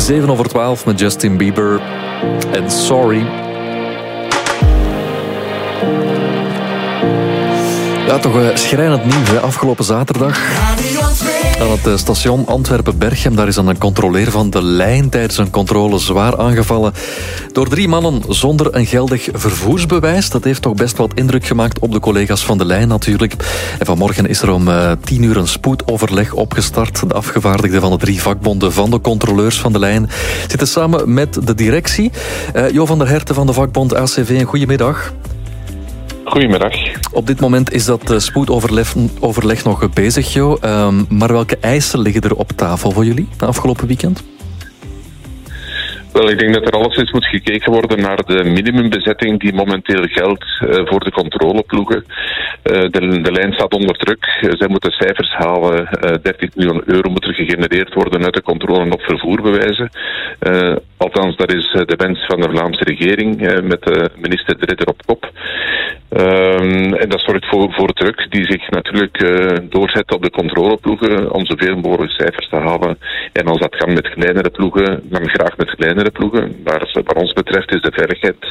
7:12 met Justin Bieber en Sorry. Ja, toch schrijnend nieuws, hè? Afgelopen zaterdag aan het station Antwerpen-Berchem. Daar is dan een controleur van de lijn tijdens een controle zwaar aangevallen door 3 mannen zonder een geldig vervoersbewijs. Dat heeft toch best wat indruk gemaakt op de collega's van de lijn natuurlijk. En vanmorgen is er om 10:00 een spoedoverleg opgestart. De afgevaardigden van de 3 vakbonden van de controleurs van de lijn zitten samen met de directie. Jo van der Herten van de vakbond ACV, een goedemiddag. Goedemiddag. Op dit moment is dat spoedoverleg nog bezig, Jo. Maar welke eisen liggen er op tafel voor jullie de afgelopen weekend? Wel, ik denk dat er alleszins moet gekeken worden naar de minimumbezetting die momenteel geldt voor de controleploegen. De lijn staat onder druk. Zij moeten cijfers halen. 30 miljoen euro moet er gegenereerd worden uit de controle op vervoerbewijzen. Althans, dat is de wens van de Vlaamse regering met de minister De Ridder op kop. En dat zorgt voor druk die zich natuurlijk doorzet op de controleploegen om zoveel mogelijk cijfers te halen. En als dat kan met kleinere ploegen, dan graag met kleinere ploegen. Maar wat ons betreft is de veiligheid